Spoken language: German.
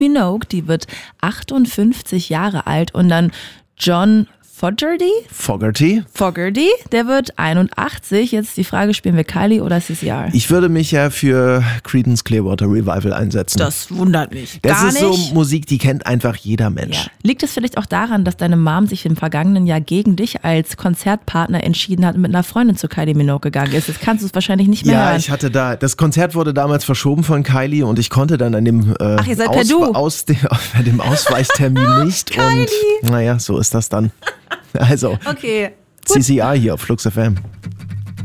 Minogue, die wird 58 Jahre alt und dann John Fogerty, der wird 81. Jetzt die Frage, spielen wir Kylie oder CCR? Ich würde mich ja für Creedence Clearwater Revival einsetzen. Das wundert mich Das gar ist nicht. so Musik, die kennt einfach jeder Mensch. Ja. Liegt es vielleicht auch daran, dass deine Mom sich im vergangenen Jahr gegen dich als Konzertpartner entschieden hat und mit einer Freundin zu Kylie Minogue gegangen ist? Jetzt kannst du es wahrscheinlich nicht mehr hören. Ich hatte das Konzert wurde damals verschoben von Kylie und ich konnte dann an dem, Ach, ihr seid per Du. Bei dem Ausweichtermin nicht. Kylie. Und naja, so ist das dann. Also, Okay. CCR hier auf Flux FM.